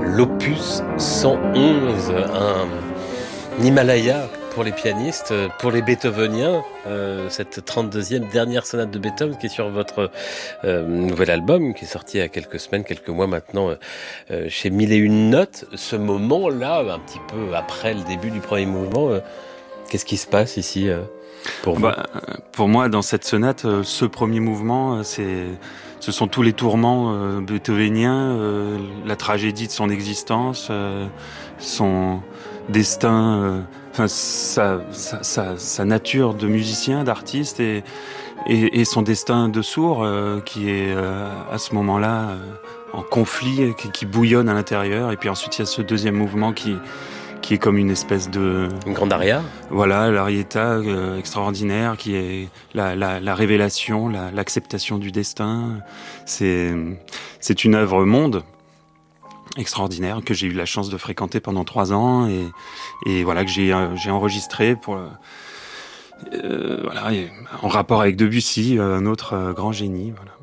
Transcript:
l'opus 111, un Himalaya pour les pianistes, pour les beethoveniens, cette 32e dernière sonate de Beethoven qui est sur votre nouvel album, qui est sorti il y a quelques semaines, quelques mois maintenant, chez Mille et Une Notes. Ce moment-là, un petit peu après le début du premier mouvement, qu'est-ce qui se passe ici pour vous? Pour moi, dans cette sonate, ce premier mouvement, ce sont tous les tourments beethoveniens, la tragédie de son existence, son destin, sa nature de musicien, d'artiste et son destin de sourd qui est à ce moment-là en conflit, qui bouillonne à l'intérieur. Et puis ensuite, il y a ce deuxième mouvement qui est comme une espèce de... Une grande aria. Voilà, l'arietta extraordinaire, qui est la révélation, l'acceptation du destin. C'est une œuvre monde extraordinaire que j'ai eu la chance de fréquenter pendant 3 ans et voilà, que j'ai enregistré pour... voilà, en rapport avec Debussy, un autre grand génie, voilà.